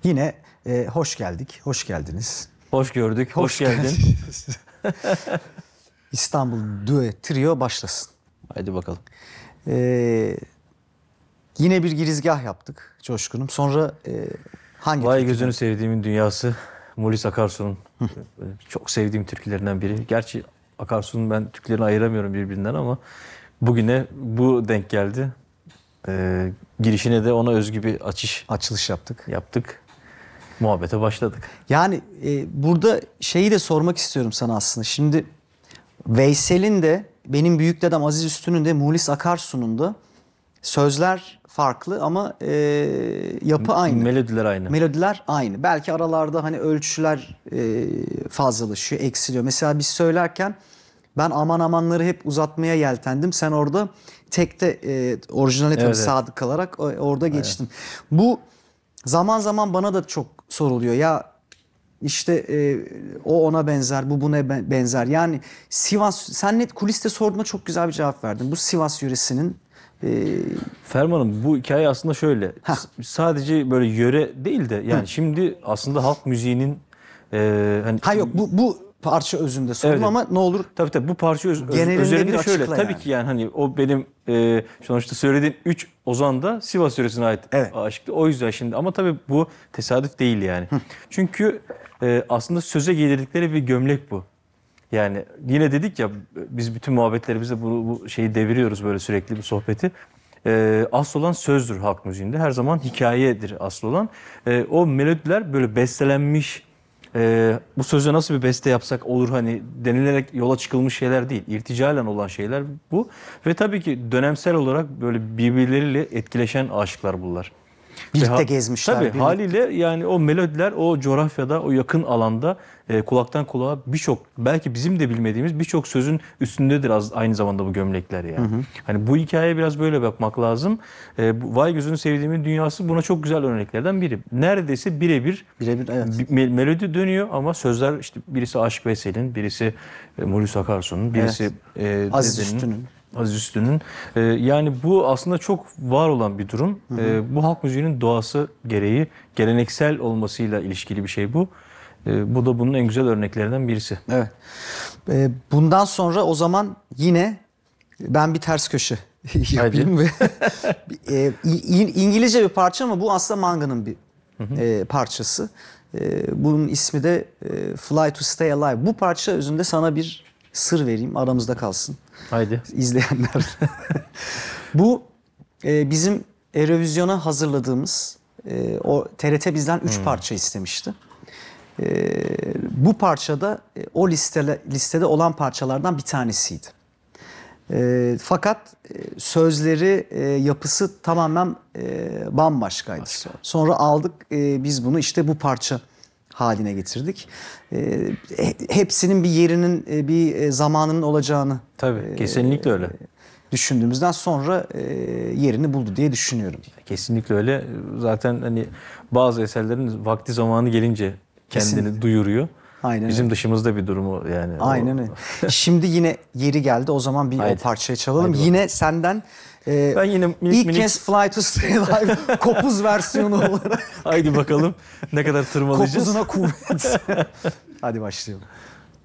Yine hoş geldik, hoş geldiniz. Hoş gördük, hoş geldin. geldiniz. İstanbul Duet Trio başlasın. Haydi bakalım. Yine bir girizgah yaptık Coşkun'um. Sonra hangi Vay türküden? gözünü sevdiğimin dünyası Mulis Akarsu'nun çok sevdiğim türkülerinden biri. Gerçi Akarsu'nun ben türkülerini ayıramıyorum birbirinden ama bugüne bu denk geldi. Girişine de ona özgü bir Açılış yaptık. yaptık. Muhabbete başladık. Yani burada şeyi de sormak istiyorum sana aslında. Şimdi Veysel'in de benim büyük dedem Aziz Üstün'ün de Muhlis Akarsu'nun da sözler farklı ama yapı aynı. Melodiler aynı. Melodiler aynı. Belki aralarda hani ölçüler fazlalaşıyor, eksiliyor. Mesela biz söylerken ben aman amanları hep uzatmaya yeltendim. Sen orada tekte orijinale tabii Evet, sadık kalarak orada geçtin. Bu zaman zaman bana da çok soruluyor. Ya işte o ona benzer, bu buna benzer. Yani Sivas, sen net kuliste sorduğuma çok güzel bir cevap verdin. Bu Sivas yöresinin Ferman'ım bu hikaye aslında şöyle. Sadece böyle yöre değil de yani şimdi aslında halk müziğinin hani ha yok bu parça özünde sordum Evet. ama ne olur Tabii bu parça genelinde bir üzerinde şöyle. açıkla Tabii yani. ki yani hani o benim sonuçta söylediğin 3 ozan da Sivas yöresine ait Evet. aşıktı. O yüzden şimdi ama tabii bu tesadüf değil yani. Çünkü aslında söze giydirdikleri bir gömlek bu. Yani yine dedik ya biz bütün muhabbetlerimizde bu şeyi deviriyoruz böyle sürekli bu sohbeti. Asıl olan sözdür halk müziğinde. Her zaman hikayedir asıl olan. O melodiler böyle bestelenmiş, bu söze nasıl bir beste yapsak olur hani denilerek yola çıkılmış şeyler değil. İrticalen olan şeyler bu. Ve tabii ki dönemsel olarak böyle birbirleriyle etkileşen aşıklar bunlar. birlikte gezmişler. Tabii birlikte- haliyle yani o melodiler o coğrafyada, o yakın alanda kulaktan kulağa birçok belki bizim de bilmediğimiz birçok sözün üstündedir aynı zamanda bu gömlekler yani. Hani bu hikayeye biraz böyle bakmak lazım. Vay gözünü sevdiğimin dünyası buna çok güzel örneklerden biri. Neredeyse birebir Birebir evet. melodi dönüyor ama sözler işte birisi Aşık Veysel'in, birisi Mulis Akarsu'nun, birisi Aziz dedenin, Üstün'ün. Aziz Üstün'ün. Yani bu aslında çok var olan bir durum. Bu halk müziğinin doğası gereği geleneksel olmasıyla ilişkili bir şey bu. Bu da bunun en güzel örneklerinden birisi. Evet. Bundan sonra o zaman yine ben bir ters köşe yapayım ve İngilizce bir parça ama bu aslında Manga'nın bir parçası. Bunun ismi de Fly to Stay Alive. Bu parça özünde sana bir sır vereyim, aramızda kalsın Haydi. izleyenler. Bu bizim Eurovision'a hazırladığımız o TRT bizden 3 parça istemişti. Bu parçada o listede olan parçalardan bir tanesiydi. Fakat sözleri, yapısı tamamen bambaşkaydı. Sonra aldık biz bunu işte bu parça haline getirdik. Hepsinin bir yerinin, bir zamanının olacağını Tabii kesinlikle öyle. düşündüğümüzden sonra yerini buldu diye düşünüyorum. Kesinlikle öyle. Zaten hani bazı eserlerin vakti zamanı gelince kendini Kesinlikle. duyuruyor. Aynen Bizim öyle. dışımızda bir durumu yani. Aynen öyle. Şimdi yine yeri geldi. O zaman bir o Haydi. parçayı çalalım. Haydi Yine senden Ben yine ilk kez Fly to Stay Alive kopuz versiyonu olarak haydi bakalım ne kadar tırmalayacağız. kopuzuna kuvvet. Hadi başlayalım.